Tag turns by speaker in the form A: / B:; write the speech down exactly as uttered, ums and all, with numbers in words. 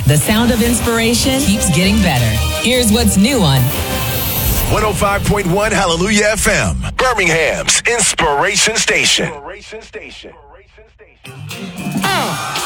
A: The sound of inspiration keeps getting better. Here's what's new on
B: one oh five point one Hallelujah F M, Birmingham's Inspiration Station.
C: Uh.